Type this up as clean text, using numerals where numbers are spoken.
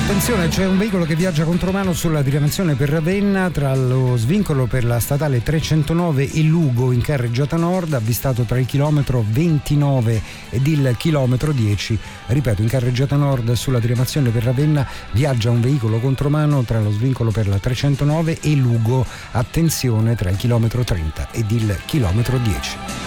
Attenzione, c'è un veicolo che viaggia contromano sulla diramazione per Ravenna tra lo svincolo per la statale 309 e Lugo in carreggiata nord, avvistato tra il chilometro 29 ed il chilometro 10. Ripeto, in carreggiata nord sulla diramazione per Ravenna viaggia un veicolo contromano tra lo svincolo per la 309 e Lugo. Attenzione tra il chilometro 30 ed il chilometro 10.